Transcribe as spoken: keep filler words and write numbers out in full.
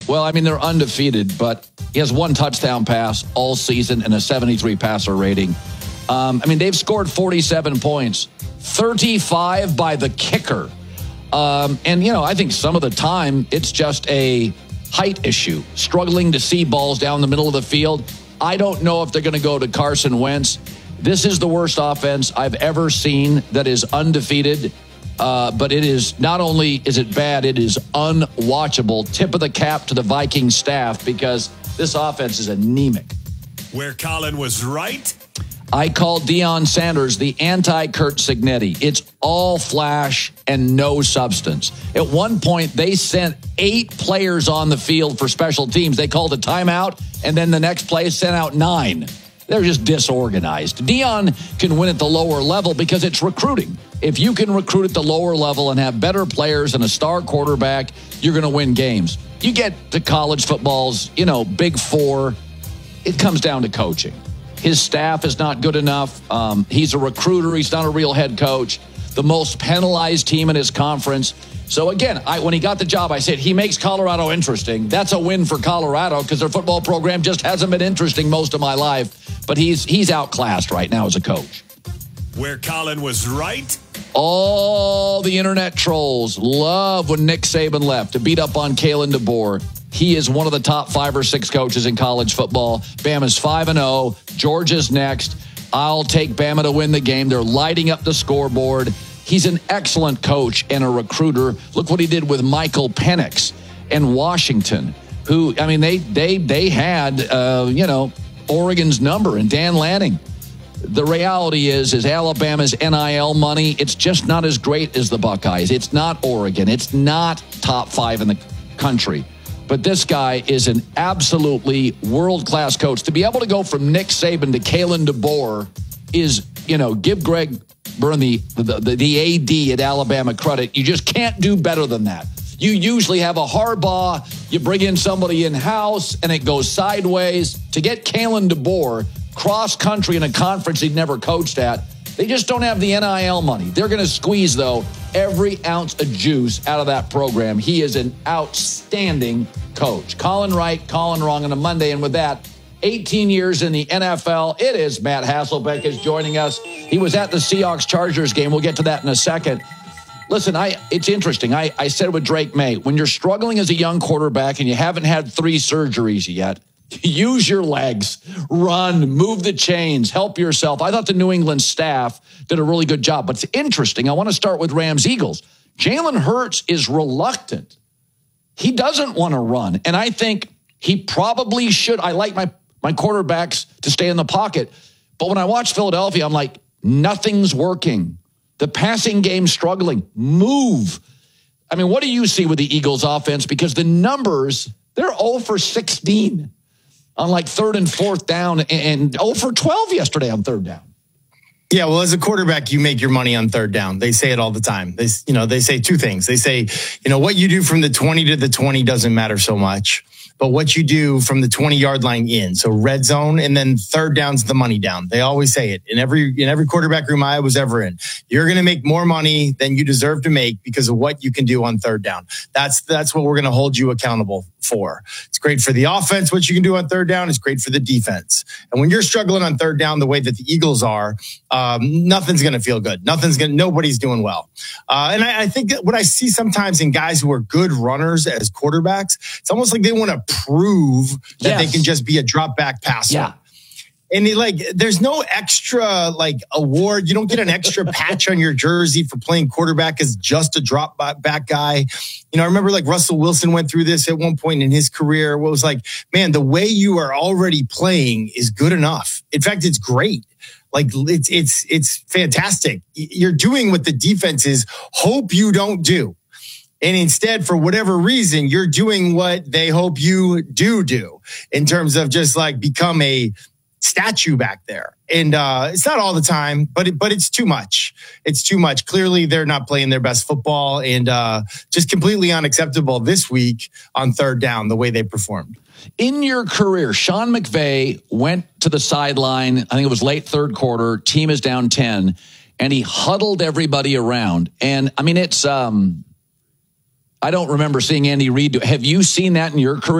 Well, I mean, they're undefeated, but he has one touchdown pass all season and a seventy-three passer rating. Um, I mean, they've scored forty-seven points, thirty-five by the kicker. Um, and, you know, I think some of the time it's just a height issue, struggling to see balls down the middle of the field. I don't know if they're going to go to Carson Wentz. This is the worst offense I've ever seen that is undefeated. Uh, but it is not only is it bad, it is unwatchable. Tip of the cap to the Vikings staff because this offense is anemic. Where Colin was right. I called Deion Sanders the anti-Kurt Signetti. It's all flash and no substance. At one point, they sent eight players on the field for special teams. They called a timeout, and then the next play sent out nine. They're just disorganized. Deion can win at the lower level because it's recruiting. If you can recruit at the lower level and have better players and a star quarterback, you're going to win games. You get to college football's, you know, big four, it comes down to coaching. His staff is not good enough. Um, he's a recruiter. He's not a real head coach. The most penalized team in his conference. So, again, I, when he got the job, I said he makes Colorado interesting. That's a win for Colorado because their football program just hasn't been interesting most of my life. But he's he's outclassed right now as a coach. Where Colin was right. All the internet trolls love when Nick Saban left to beat up on Kalen DeBoer. He is one of the top five or six coaches in college football. Bama's five and oh. Georgia's next. I'll take Bama to win the game. They're lighting up the scoreboard. He's an excellent coach and a recruiter. Look what he did with Michael Penix and Washington, who, I mean, they they they had, uh, you know, Oregon's number and Dan Lanning. The reality is, is Alabama's N I L money, it's just not as great as the Buckeyes. It's not Oregon. It's not top five in the country. But this guy is an absolutely world-class coach. To be able to go from Nick Saban to Kalen DeBoer is, you know, give Greg Byrne, the, the, the, the A D at Alabama, credit. You just can't do better than that. You usually have a Harbaugh, you bring in somebody in-house, and it goes sideways. To get Kalen DeBoer cross-country in a conference he'd never coached at, they just don't have the N I L money. They're going to squeeze, though, every ounce of juice out of that program. He is an outstanding coach. Colin right, Colin wrong on a Monday. And with that, eighteen years in the N F L, it is Matt Hasselbeck is joining us. He was at the Seahawks-Chargers game. We'll get to that in a second. Listen, I it's interesting. I, I said with Drake May, when you're struggling as a young quarterback and you haven't had three surgeries yet, use your legs, run, move the chains, help yourself. I thought the New England staff did a really good job. But it's interesting. I want to start with Rams-Eagles. Jalen Hurts is reluctant. He doesn't want to run. And I think he probably should. I like my, my quarterbacks to stay in the pocket. But when I watch Philadelphia, I'm like, nothing's working. The passing game's struggling. Move. I mean, what do you see with the Eagles offense? Because the numbers, they're zero for sixteen. On like third and fourth down and oh for twelve yesterday on third down. Yeah, well, as a quarterback, you make your money on third down. They say it all the time. They, you know, they say two things. They say, you know, what you do from the twenty to the twenty doesn't matter so much, but what you do from the twenty-yard line in, so red zone, and then third down's the money down. They always say it in every in every quarterback room I was ever in. You're going to make more money than you deserve to make because of what you can do on third down. That's that's what we're going to hold you accountable for. It's great for the offense, what you can do on third down. It's great for the defense. And when you're struggling on third down the way that the Eagles are, um, nothing's going to feel good. Nothing's going. Nobody's doing well. Uh, and I, I think that what I see sometimes in guys who are good runners as quarterbacks, it's almost like they want to prove that yes. they can just be a drop back passer. Yeah. And it, like, there's no extra like award. You don't get an extra patch on your jersey for playing quarterback as just a drop back guy. You know, I remember like Russell Wilson went through this at one point in his career. Where it was like, man, the way you are already playing is good enough. In fact, it's great. Like it's it's it's fantastic. You're doing what the defenses hope you don't do. And instead, for whatever reason, you're doing what they hope you do do in terms of just like become a statue back there. And uh, it's not all the time, but it, but it's too much. It's too much. Clearly, they're not playing their best football and uh, just completely unacceptable this week on third down, the way they performed. In your career, Sean McVay went to the sideline, I think it was late third quarter, team is down ten, and he huddled everybody around. And, I mean, it's, um, I don't remember seeing Andy Reid do. Have you seen that in your career?